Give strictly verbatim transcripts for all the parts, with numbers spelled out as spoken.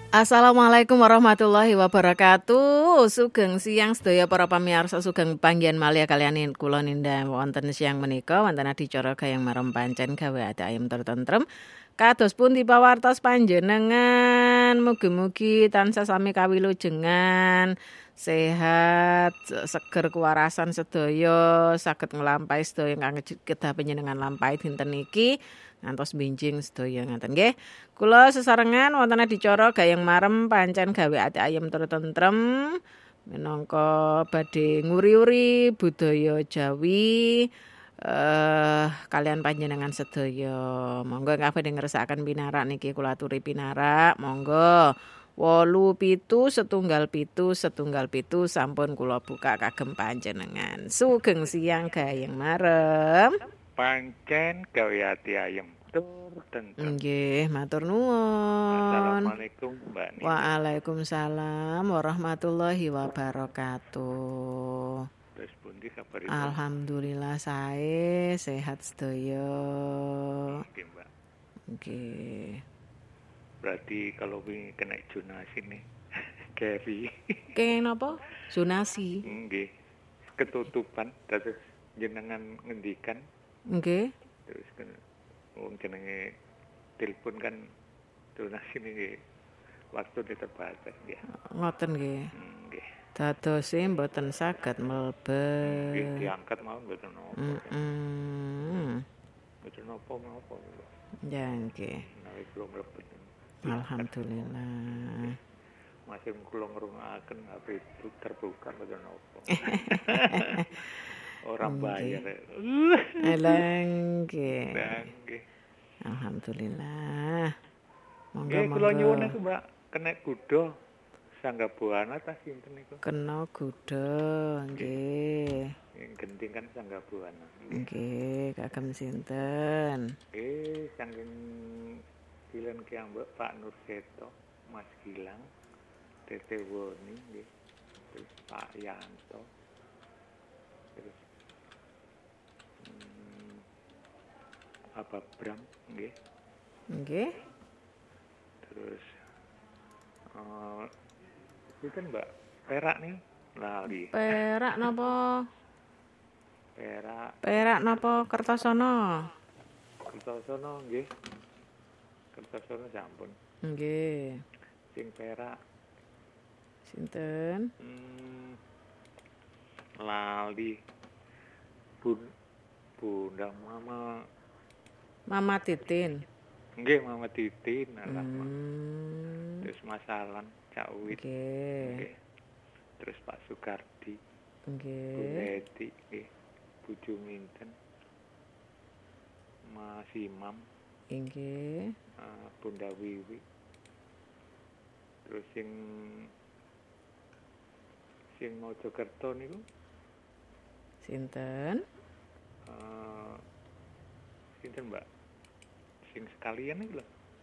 Assalamualaikum warahmatullahi wabarakatuh. Sugeng siang sedaya para pamirsa, sugeng panggihan malih kaliyan kula ninda wonten siang menika wonten adicara gayeng marem pancen gawe ati ayem tur tentrem. Kados pundi pawartos panjenengan, mugi-mugi tansah sami kawilujengan, sehat, seger kewarasan sedaya, saged nglampahi sedaya ingkang kedah panjenengan lampahi dinten iki. Ngantos binjing sedaya ngaten nggih. Kula sesarengan wonten adicara gayeng marem pancen gawe ati ayem tur tentrem minangka badhe nguri-uri budaya Jawi eh kalian panjenengan sedaya. Monggo kabeh ngersakaken pinarak niki kula aturi pinarak. Monggo wolu pitu setunggal pitu setunggal pitu sampun kula buka kagem panjenengan. Sugeng siang gayeng marem. Pancen gawe ati ayem tur tentrem. Nggih, matur nuwun. Assalamualaikum Mbak Nini. Waalaikumsalam warahmatullahi wabarakatuh. Terus pundi kabaripun? Alhamdulillah sae, sehat sedaya. Nggih, Mbak. Nggih. Berarti kalau wingi kena jonasi nih. Kevi. Kene napa? Zonasi. Nggih. Ketutupan terus jenengan ngendikan. Nggih. Terus kan wong jenenge telepon kan donasi niki waktu terbatas nggih. Ngoten nggih. Nggih. Dadose mboten saged mlebet. Nggih diangkat mawon mboten napa. Heeh. Mboten napa-napa. Ya nggih. Menawi kula mlebet. Alhamdulillah. Masih kula ngrungokaken H P itu terbuka mboten napa. Orang bayar. Elengge. Nggih. Alhamdulillah. Monggo Nggih monggo. kula nyuwun niku Mbak, kena kuda Sanggabuana ta sinten niku? Kena kuda nggih. Yang genting kan Sanggabuana. Nggih, kagem sinten? Eh saking Kilen ki ambek Pak Nurseto, Mas Gilang, Tete Woni nggih. Terus Pak Yanto. Terus hmm, Abah Bram nggih. Nggih. Terus uh, itu kan Mbak Perak nih lali. Perak napa? Perak. Perak napa Kertosono? Kertosono nggih. Kertosono sampun. Nggih. Sing Perak Sinten? hmm, lali. Bun Bunda Mama Mama Titin. nggih Mama Titin alah. Hmm. Terus Mas Alan Cak Wit. Nggih. Nggih. Terus Pak Sukardi. Nggih. Bu Eti nggih. Bu Juminten. Mas Imam. Nggih. Uh, Bunda Wiwi. Terus sing sing Mojokerto niku Sinten? uh, sinten Mbak? Sing sekalian niku lho.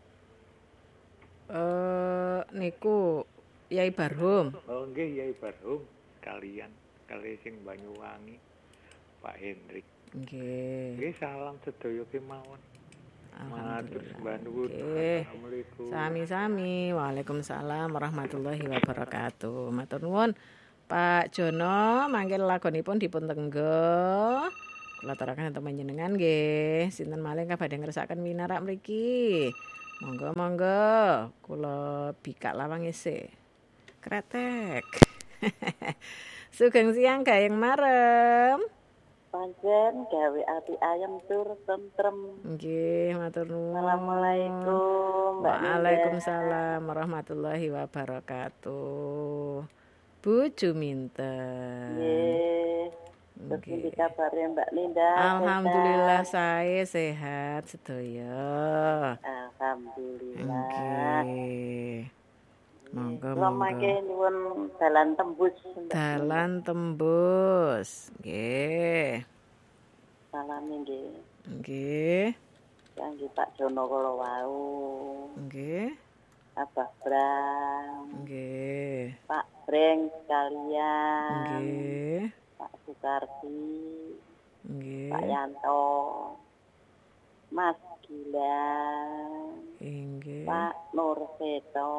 Eh niku Yai Barhum. Oh nggih Yai Barhum sekalian kali sing Banyuwangi Pak Hendrik. Nggih. Nggih salam sedaya kemawon. Matur sembah nuwun. Assalamualaikum. Sami-sami. Waalaikumsalam warahmatullahi wabarakatuh. Matur nuwun. Pak Jono mangke lagonipun dipun tenggo. Kula aturaken enten panjenengan nggih. Sinten malih kabadhe ngersakaken winarak mriki. Monggo-monggo kula bikak lawang isih. Kretek. Sugeng siang gayeng marem. Pancen gawe ati ayam tur tentrem. Nggih, matur nuwun. Assalamualaikum, Mbak Ninda. Waalaikumsalam warahmatullahi wabarakatuh. Bu Juminten. Nggih. Terus pundi kabare Mbak Ninda? Alhamdulillah saya sehat sedaya. Alhamdulillah. Nggih. Monggo Kula monggo. mangke nyuwun dalan tembus. Dalan tembus. Nggih. Salam nggih. Nggih. Kangge Pak Jono kala wau. Nggih. Abah Bram. Nggih. Pak Breng sekalian. Nggih. Pak Sukardi. Nggih. Pak Yanto. Mas Gilang, Inggih. Pak Nurseto,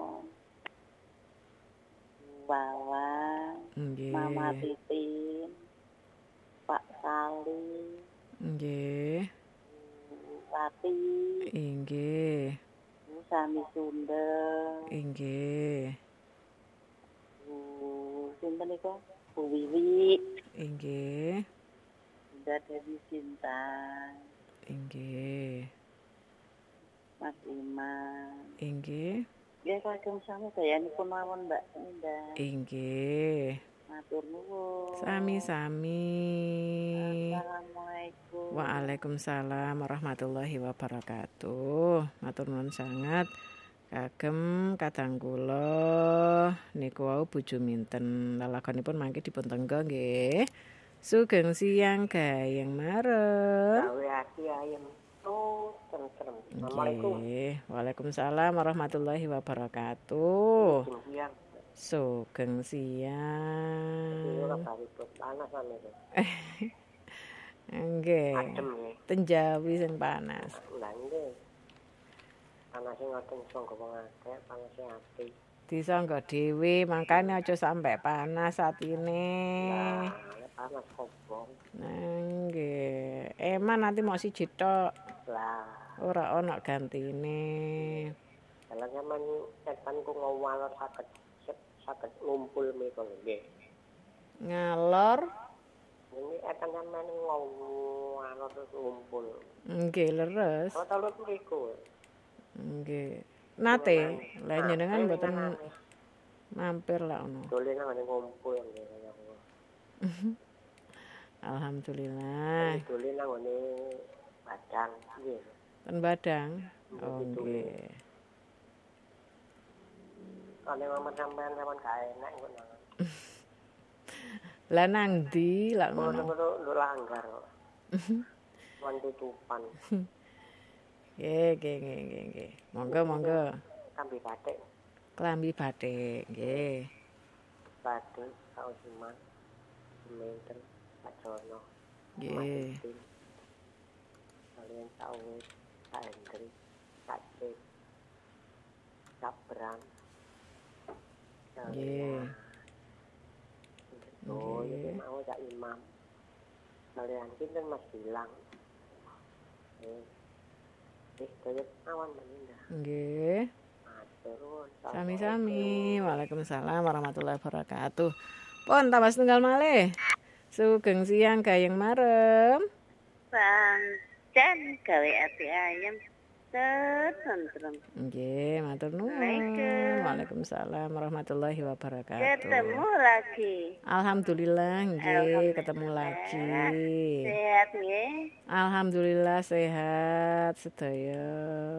Wawan, Nggih. Mama Titin, Pak Sali, Nggih. Tati, Inggih. Bu Sami Sunda, Inggih. Bu sinten niku? Bu Wiwi, Inggih. Bunda Dewi Cinta, Inggih. Mas Iman. Inggih. Ya kagem sami dayanipun mawon Mbak Indah. Inggih. Matur nuwun. Sami-sami. Assalamualaikum. Waalaikumsalam warahmatullahi wabarakatuh. Matur nuwun sangat. Kagem kadang kula niku wau bojo minten. Lelagonipun mangke dipun tenggo nggih. Sugeng siang gayeng marem. Gawe ati ayem tuh tentrem. Assalamualaikum. Nggih. Waalaikumsalam warahmatullahi wabarakatuh. Siang. Sugeng Ora siang. baripun panas sampe. Nggih. Adem nggih. Tenjawi sing panas. Lah nggih. Panase ngoten sangga wong akeh, panase ati. Disangga dhewe mangkane aja sampe panas atine. Lah, nek panas kobong. Nggih. Eman nanti mau siji tok. Lah, Ora ana gantine. dalan sampean setan ku ngawal saged saged ngumpul mriku nggih. Ngalor. Ini akan sampean ngawal terus ngumpul. Nggih leres. Oh, taluk mriku. Nggih. Nate, lha jenengan mboten mampir lah ono. Dole nang ngene ngumpul nggih. Alhamdulillah. Dole nang ngene Padang nggih. Ten Badang. Oh nggih. Kane mama sampean sampean gak enak kok nang. Lah nang ndi lak Ngono ngono. ngono lho langgar kok. Wan tutupan. Nggih, nggih, nggih, nggih, nggih. Monggo, monggo. Kambi batik, Klambi batik, nggih. batik, kausiman, seminten, pacono, Nggih. kalian sawit, kaendri, kacik, kabrang. Nggih. Oh, ini mau Cak Imam. Kalian kinten Mas Gilang. Eh, eh, kaya awan menindah. Nggih. Matur. Sami-sami. Waalaikumsalam warahmatullahi wabarakatuh. Pun tambah setunggal malih. Sugeng siang gayeng marem. Pancen gawe ati ayam tentrem. Nggih, matur nuwun. Waalaikumsalam. Waalaikumsalam warahmatullahi wabarakatuh. Ketemu lagi. Alhamdulillah nggih, Alhamdulillah. ketemu lagi. Sehat nggih. Alhamdulillah sehat sedaya.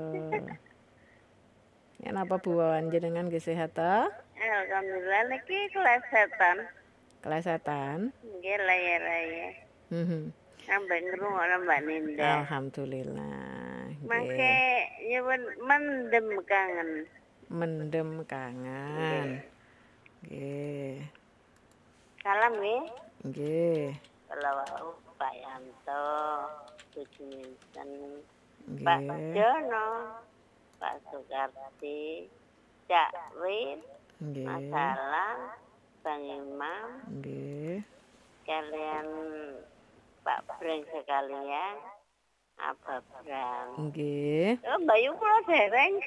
Ya napa buawan jenengan nggih sehat ta? Alhamdulillah niki kelesetan. Kelesetan. Nggih raya-raya. Mhm. Sampai ngrungokno Mbak Ninda. Alhamdulillah. Mangke Nggih. nyuwun mendem kangen. Mendem kangen. Nggih. Salam nggih. Nggih. Kalau Pak Yanto, Cuci Minten, Pak Nggih. Jono, Pak Sukarti, Cak Win, Nggih. Masalah, Bang Imam, Nggih. kalian Pak Breng sekalian, Abah Bram. Nggih. Oh, Bayu kula dereng.